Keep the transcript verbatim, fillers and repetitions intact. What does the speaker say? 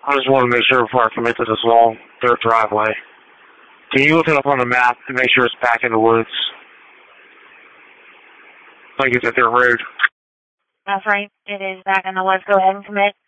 I just want to make sure before I commit to this wall, their driveway. Can you look it up on the map and make sure it's back in the woods? Like it's at their road. That's right. It is back in the woods. Go ahead and commit.